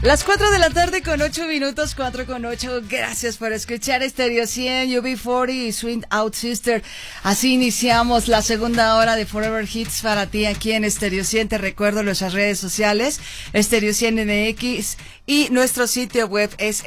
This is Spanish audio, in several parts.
Las 4 de la tarde con 8 minutos, 4 con 8. Gracias por escuchar Stereo 100, UB40 y Swing Out Sister. Así iniciamos la segunda hora de Forever Hits para ti aquí en Stereo 100. Te recuerdo nuestras redes sociales, Stereo 100 MX, y nuestro sitio web es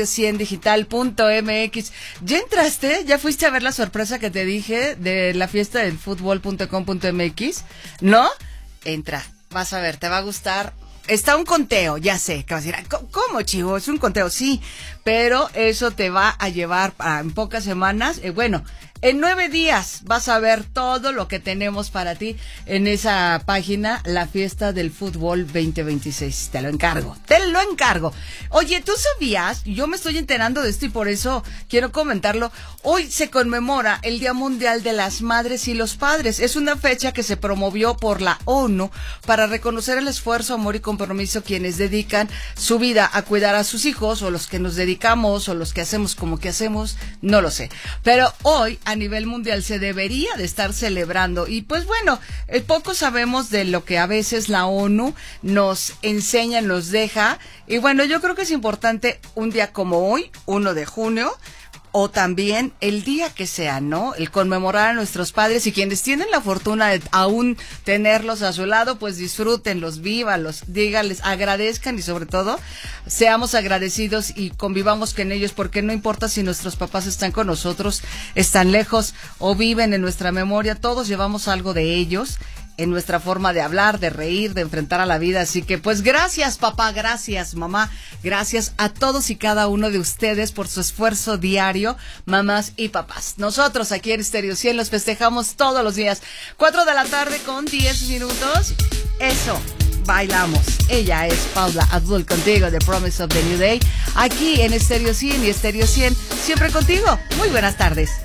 stereo100digital.mx. ¿Ya entraste? ¿Ya fuiste a ver la sorpresa que te dije de la fiesta del fútbol.com.mx? ¿No? Entra, vas a ver, te va a gustar. Está un conteo, ya sé, que vas a decir, ¿cómo, chivo? Es un conteo, sí, pero eso te va a llevar en pocas semanas, en 9 días vas a ver todo lo que tenemos para ti en esa página, la fiesta del fútbol 2026. Te lo encargo. Oye, ¿tú sabías? Yo me estoy enterando de esto y por eso quiero comentarlo. Hoy se conmemora el Día Mundial de las Madres y los Padres. Es una fecha que se promovió por la ONU para reconocer el esfuerzo, amor y compromiso quienes dedican su vida a cuidar a sus hijos, o los que nos dedicamos, o los que hacemos como que hacemos, no lo sé. Pero hoy, a nivel mundial, se debería de estar celebrando. Y pues bueno, poco sabemos de lo que a veces la ONU nos enseña, nos deja. Y bueno, yo creo que es importante un día como hoy, 1 de junio, o también el día que sea, ¿no? El conmemorar a nuestros padres, y quienes tienen la fortuna de aún tenerlos a su lado, pues disfrútenlos, vívalos, díganles, agradezcan y sobre todo seamos agradecidos y convivamos con ellos, porque no importa si nuestros papás están con nosotros, están lejos o viven en nuestra memoria, todos llevamos algo de ellos en nuestra forma de hablar, de reír, de enfrentar a la vida. Así que pues gracias papá, gracias mamá, gracias a todos y cada uno de ustedes por su esfuerzo diario, mamás y papás. Nosotros aquí en Stereo 100 los festejamos todos los días. 4 de la tarde con 10 minutos. Eso, bailamos. Ella es Paula Abdul contigo, The Promise of the New Day, aquí en Stereo 100 y Stereo 100, siempre contigo. Muy buenas tardes.